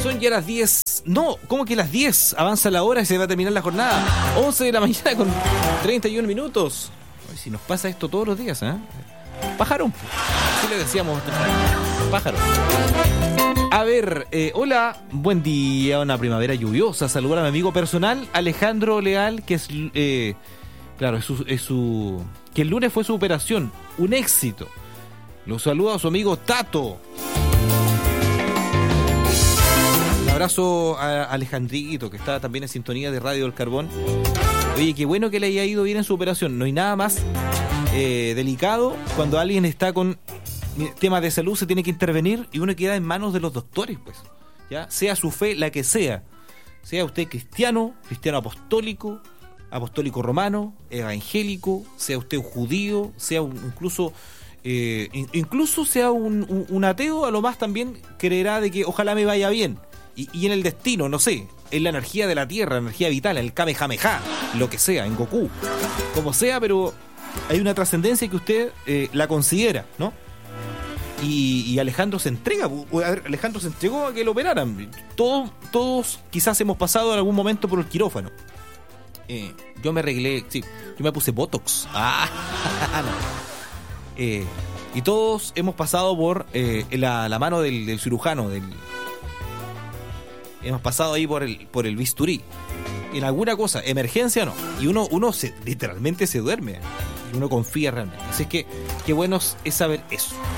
Son ya las 10. No, ¿cómo que las 10? Avanza la hora y se va a terminar la jornada. 11 de la mañana con 31 minutos. Ay, si nos pasa esto todos los días, ¿eh? Pájaro. Así le decíamos. Pájaro. A ver, hola, buen día, una primavera lluviosa. Saludar a mi amigo personal, Alejandro Leal, que es, claro, que el lunes fue su operación, un éxito. Lo saluda a su amigo Tato. Un abrazo a Alejandrito, que está también en sintonía de Radio del Carbón. Oye, qué bueno que le haya ido bien en su operación. No hay nada más delicado cuando alguien está con temas de salud, se tiene que intervenir y uno queda en manos de los doctores, pues. ¿Ya? Sea su fe la que sea. Sea usted cristiano apostólico, apostólico romano, evangélico, sea usted un judío, sea incluso sea un ateo, a lo más también creerá de que ojalá me vaya bien. Y en el destino, no sé, en la energía de la tierra, la energía vital, en el Kamehameha, lo que sea, en Goku, como sea, pero hay una trascendencia que usted la considera, ¿no? Y Alejandro se entrega. A ver, Alejandro se entregó a que lo operaran. Todos quizás hemos pasado en algún momento por el quirófano. Yo me arreglé, sí, yo me puse Botox. No. Y todos hemos pasado por la mano del cirujano, hemos pasado ahí por el bisturí. En alguna cosa, emergencia no. Y uno literalmente se duerme. Y uno confía realmente. Así es que qué bueno es saber eso.